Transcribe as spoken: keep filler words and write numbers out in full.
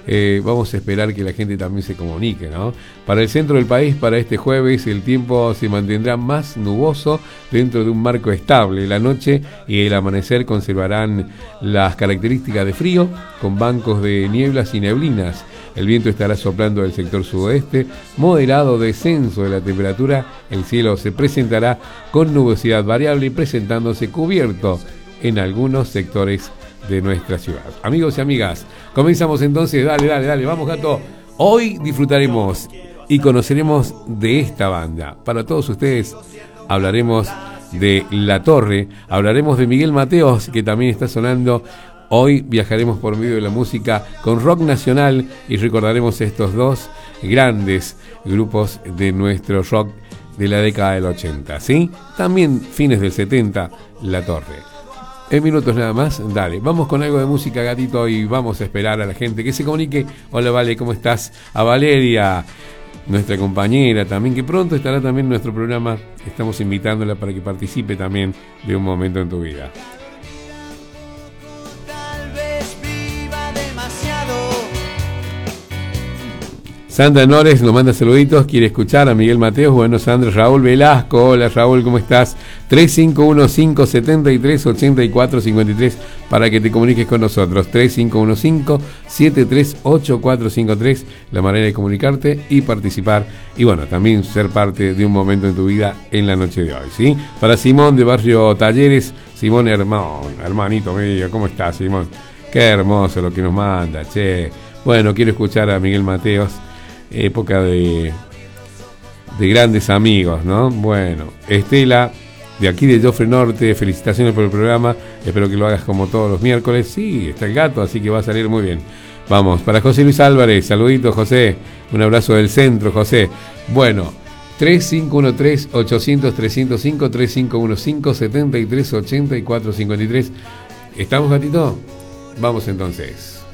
eh, vamos a esperar que la gente también se comunique, ¿no? Para el centro del país, para este jueves, el tiempo se mantendrá más nuboso dentro de un marco estable. La noche y el amanecer conservarán las características de frío, con bancos de nieblas y neblinas. El viento estará soplando del sector sudoeste, moderado descenso de la temperatura. El cielo se presentará con nubosidad variable y presentándose cubierto en algunos sectores de nuestra ciudad. Amigos y amigas, comenzamos entonces. Dale, dale, dale, vamos, gato. Hoy disfrutaremos y conoceremos de esta banda. Para todos ustedes hablaremos de La Torre, hablaremos de Miguel Mateos, que también está sonando. Hoy viajaremos por medio de la música con rock nacional y recordaremos estos dos grandes grupos de nuestro rock de la década del ochenta, ¿sí? También fines del setenta, La Torre. En minutos nada más, dale, vamos con algo de música, gatito, y vamos a esperar a la gente que se comunique. Hola, Vale, ¿cómo estás? A Valeria, nuestra compañera también, que pronto estará también en nuestro programa. Estamos invitándola para que participe también de Un Momento en Tu Vida. Sandra Nores nos manda saluditos, quiere escuchar a Miguel Mateos. Bueno, Sandra, Raúl Velasco, hola Raúl, ¿cómo estás? tres cinco uno cinco, siete tres, ocho cuatro cinco tres para que te comuniques con nosotros. tres cinco uno cinco, siete tres, ocho cuatro cinco tres, la manera de comunicarte y participar. Y bueno, también ser parte de un momento en tu vida en la noche de hoy, ¿sí? Para Simón de Barrio Talleres, Simón hermano, hermanito mío, ¿cómo estás, Simón? Qué hermoso lo que nos manda, che. Bueno, quiero escuchar a Miguel Mateos. Época de de grandes amigos, ¿no? Bueno, Estela, de aquí de Jofre Norte, felicitaciones por el programa, espero que lo hagas como todos los miércoles. Sí, está el gato, así que va a salir muy bien. Vamos, para José Luis Álvarez, saluditos José, un abrazo del centro, José. Bueno, tres cinco uno tres, ocho cero cero, tres cero cinco, tres cinco uno cinco, siete tres, ocho cuatro cinco tres. ¿Estamos, gatito? Vamos entonces.